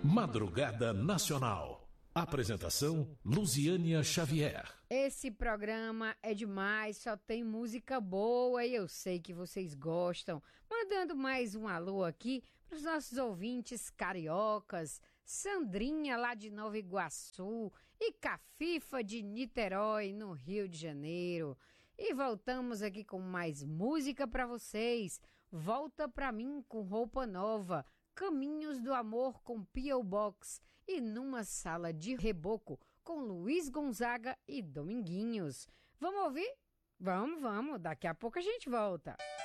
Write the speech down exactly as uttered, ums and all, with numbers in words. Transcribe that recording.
Madrugada Nacional. Apresentação, Luziânia Xavier. Esse programa é demais, só tem música boa e eu sei que vocês gostam. Mandando mais um alô aqui para os nossos ouvintes cariocas, Sandrinha lá de Nova Iguaçu e Cafifa de Niterói, no Rio de Janeiro. E voltamos aqui com mais música para vocês. Volta pra mim com roupa nova. Caminhos do Amor com P O. Box e Numa Sala de Reboco com Luiz Gonzaga e Dominguinhos. Vamos ouvir? Vamos, vamos. Daqui a pouco a gente volta.